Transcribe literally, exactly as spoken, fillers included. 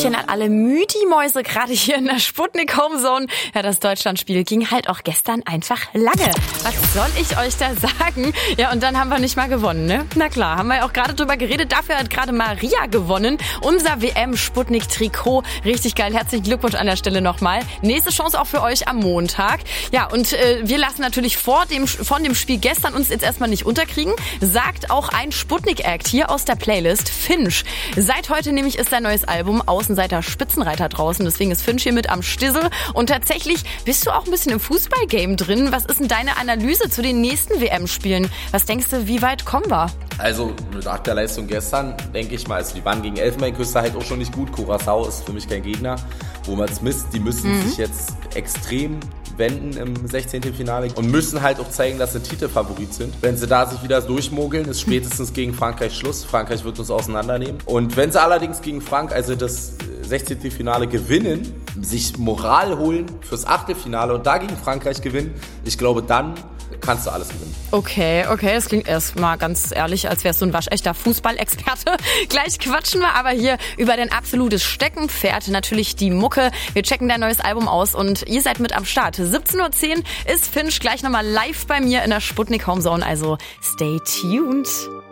Hallöchen an alle Müdi-Mäuse, gerade hier in der Sputnik Homezone. Ja, das Deutschlandspiel ging halt auch gestern einfach lange. Was soll ich euch da sagen? Ja, und dann haben wir nicht mal gewonnen, ne? Na klar, haben wir ja auch gerade drüber geredet. Dafür hat gerade Maria gewonnen. Unser W M-Sputnik-Trikot. Richtig geil. Herzlichen Glückwunsch an der Stelle nochmal. Nächste Chance auch für euch am Montag. Ja, und äh, wir lassen natürlich vor dem, von dem Spiel gestern uns jetzt erstmal nicht unterkriegen. Sagt auch ein Sputnik-Act hier aus der Playlist, Finch. Seit heute nämlich ist sein neues Album Außenseiter Spitzenreiter draußen. Deswegen ist Finch hier mit am Stissel. Und tatsächlich bist du auch ein bisschen im Fußballgame drin. Was ist denn deine Analyse zu den nächsten W M-Spielen? Was denkst du, wie weit kommen wir? Also nach der Leistung gestern, denke ich mal, also die waren gegen Elfenbeinküste halt auch schon nicht gut. Curaçao ist für mich kein Gegner, wo man es misst. Die müssen mhm. sich jetzt extrem wenden im sechzehnten Finale und müssen halt auch zeigen, dass sie Titelfavorit sind. Wenn sie da sich wieder durchmogeln, ist spätestens gegen Frankreich Schluss. Frankreich wird uns auseinandernehmen. Und wenn sie allerdings gegen Frank, also das sechzehnten Finale gewinnen, sich Moral holen fürs Achtelfinale und da gegen Frankreich gewinnen, ich glaube, dann kannst du alles gewinnen. Okay, okay, das klingt erstmal ganz ehrlich, als wärst du ein waschechter Fußballexperte. Gleich quatschen wir aber hier über dein absolutes Steckenpferd, natürlich die Mucke. Wir checken dein neues Album aus und ihr seid mit am Start. siebzehn Uhr zehn ist Finch gleich nochmal live bei mir in der Sputnik Homezone, also stay tuned.